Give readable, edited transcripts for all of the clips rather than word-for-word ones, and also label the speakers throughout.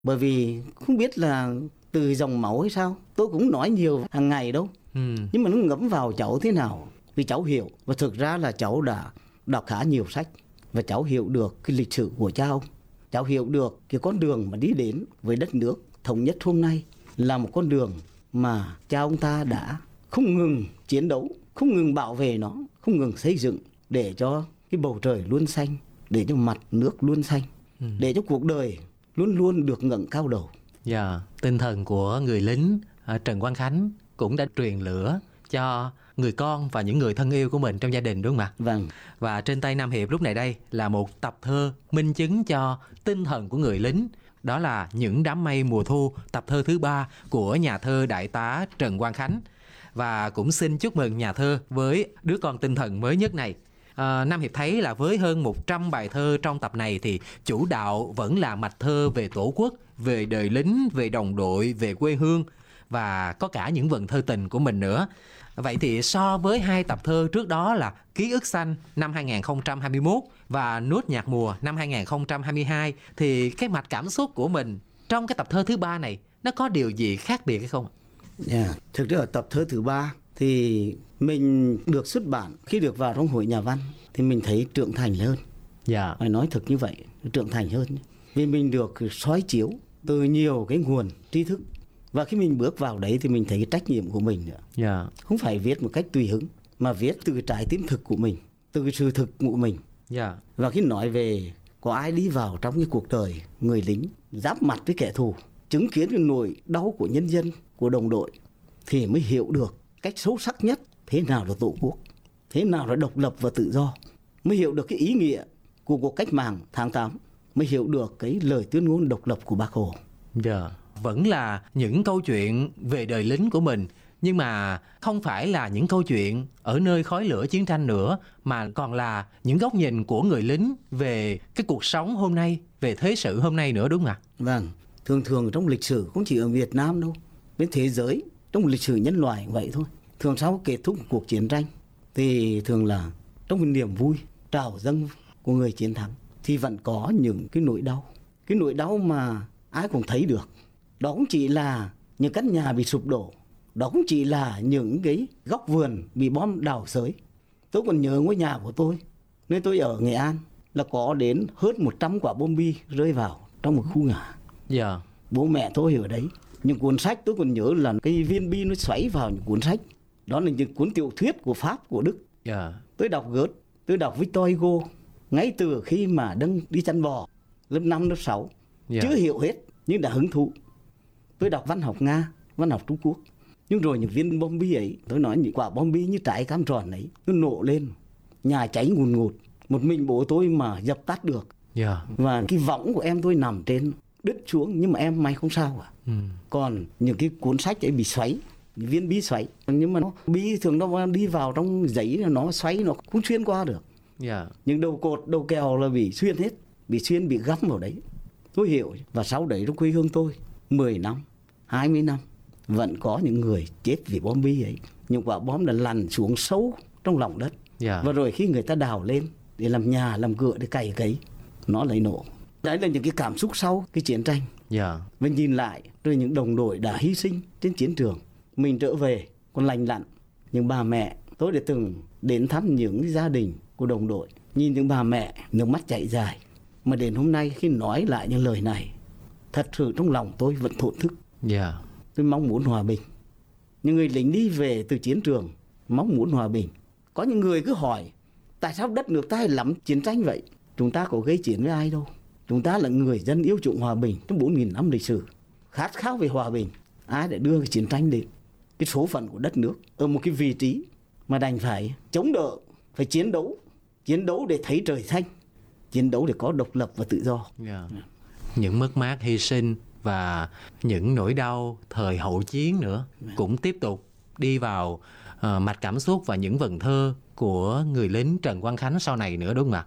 Speaker 1: Bởi vì không biết là từ dòng máu hay sao, tôi cũng nói nhiều hàng ngày đâu. Nhưng mà nó ngấm vào cháu thế nào, vì cháu hiểu. Và thực ra là cháu đã đọc khá nhiều sách, và cháu hiểu được cái lịch sử của cha ông. Cháu hiểu được cái con đường mà đi đến với đất nước thống nhất hôm nay là một con đường mà cha ông ta đã không ngừng chiến đấu, không ngừng bảo vệ nó, không ngừng xây dựng để cho cái bầu trời luôn xanh, để cho mặt nước luôn xanh, để cho cuộc đời luôn luôn được ngẩng cao đầu.
Speaker 2: Tinh thần của người lính Trần Quang Khánh cũng đã truyền lửa cho người con và những người thân yêu của mình trong gia đình, đúng không ạ?
Speaker 1: Vâng.
Speaker 2: Và trên tay Nam Hiệp lúc này đây là một tập thơ minh chứng cho tinh thần của người lính. Đó là Những đám mây mùa thu, tập thơ thứ 3 của nhà thơ đại tá Trần Quang Khánh. Và cũng xin chúc mừng nhà thơ với đứa con tinh thần mới nhất này. Nam Hiệp thấy là với hơn 100 bài thơ trong tập này thì chủ đạo vẫn là mạch thơ về tổ quốc, về đời lính, về đồng đội, về quê hương, và có cả những vần thơ tình của mình nữa. Vậy thì so với hai tập thơ trước đó là Ký ức xanh năm 2021 và Nốt nhạc mùa năm 2022, thì cái mạch cảm xúc của mình trong cái tập thơ thứ 3 này nó có điều gì khác biệt hay không?
Speaker 1: Thực ra ở tập thơ thứ 3 thì mình được xuất bản, khi được vào trong hội nhà văn thì mình thấy trưởng thành hơn. Phải nói thật như vậy, trưởng thành hơn. Vì mình được soi chiếu từ nhiều cái nguồn tri thức. Và khi mình bước vào đấy thì mình thấy cái trách nhiệm của mình nữa. Không phải viết một cách tùy hứng, mà viết từ trái tim thực của mình, từ cái sự thực của mình. Và khi nói về có ai đi vào trong cái cuộc đời người lính, giáp mặt với kẻ thù, chứng kiến cái nỗi đau của nhân dân, của đồng đội, thì mới hiểu được cách sâu sắc nhất thế nào là tổ quốc, thế nào là độc lập và tự do, mới hiểu được cái ý nghĩa của cuộc cách mạng tháng 8, mới hiểu được cái lời tuyên ngôn độc lập của Bác Hồ.
Speaker 2: Vẫn là những câu chuyện về đời lính của mình, nhưng mà không phải là những câu chuyện ở nơi khói lửa chiến tranh nữa, mà còn là những góc nhìn của người lính về cái cuộc sống hôm nay, về thế sự hôm nay nữa, đúng không ạ?
Speaker 1: Vâng, thường trong lịch sử không chỉ ở Việt Nam đâu, bên thế giới, trong lịch sử nhân loại vậy thôi. Thường sau kết thúc một cuộc chiến tranh thì thường là trong cái niềm vui trào dâng của người chiến thắng thì vẫn có những cái nỗi đau. Cái nỗi đau mà ai cũng thấy được. Đó cũng chỉ là những căn nhà bị sụp đổ, đó cũng chỉ là những cái góc vườn bị bom đào xới. Tôi còn nhớ ngôi nhà của tôi, nơi tôi ở Nghệ An, là có đến hơn 100 quả bom bi rơi vào trong một khu nhà. Bố mẹ tôi ở đấy. Những cuốn sách tôi còn nhớ là cái viên bi nó xoáy vào những cuốn sách. Đó là những cuốn tiểu thuyết của Pháp, của Đức. Tôi đọc Goethe, tôi đọc Victor Hugo ngay từ khi mà đang đi chăn bò lớp 5, lớp 6. Chưa hiểu hết nhưng đã hứng thú. Tôi đọc văn học Nga, văn học Trung Quốc. Nhưng rồi những viên bom bi ấy, tôi nói những quả bom bi như trái cam tròn ấy, nó nổ lên, nhà cháy ngùn ngụt. Một mình bố tôi mà dập tắt được. Và cái võng của em tôi nằm trên, đứt xuống, nhưng mà em may không sao cả. Còn những cái cuốn sách ấy bị xoáy, viên bi xoáy, nhưng mà nó bi thường nó đi vào trong giấy, nó xoáy, nó không xuyên qua được. Những đầu cột, đầu kèo là bị xuyên hết, bị xuyên, bị găm vào đấy. Tôi hiểu. Và sau đấy trong quê hương tôi 10 năm, 20 năm vẫn có những người chết vì bom bi ấy. Những quả bom đã lăn xuống sâu trong lòng đất. Và rồi khi người ta đào lên để làm nhà, làm cửa, để cày cấy, nó lại nổ. Đấy là những cái cảm xúc sau cái chiến tranh. Và nhìn lại rồi những đồng đội đã hy sinh trên chiến trường, mình trở về còn lành lặn. Những bà mẹ, tôi đã từng đến thăm những gia đình của đồng đội, nhìn những bà mẹ nước mắt chảy dài. Mà đến hôm nay khi nói lại những lời này, thật sự trong lòng tôi vẫn thổn thức. Tôi mong muốn hòa bình. Những người lính đi về từ chiến trường mong muốn hòa bình. Có những người cứ hỏi tại sao đất nước ta lắm chiến tranh vậy? Chúng ta có gây chiến với ai đâu. Chúng ta là người dân yêu chuộng hòa bình trong 4.000 năm lịch sử, khát khao về hòa bình. Ai để đưa cái chiến tranh đến? Cái số phận của đất nước ở một cái vị trí mà đành phải chống đỡ, phải chiến đấu để thấy trời xanh, chiến đấu để có độc lập và tự do.
Speaker 2: Những mất mát, hy sinh và những nỗi đau thời hậu chiến nữa cũng tiếp tục đi vào mạch cảm xúc và những vần thơ của người lính Trần Quang Khánh sau này nữa, đúng không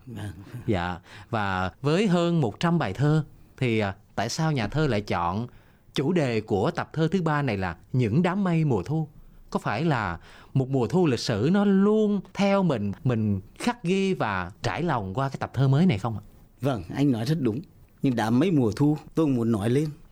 Speaker 2: ạ? Và với hơn 100 bài thơ thì tại sao nhà thơ lại chọn chủ đề của tập thơ thứ 3 này là Những đám mây mùa thu? Có phải là một mùa thu lịch sử nó luôn theo mình khắc ghi và trải lòng qua cái tập thơ mới này không ạ?
Speaker 1: Vâng, anh nói rất đúng. Nhưng đám mây mùa thu tôi muốn nói lên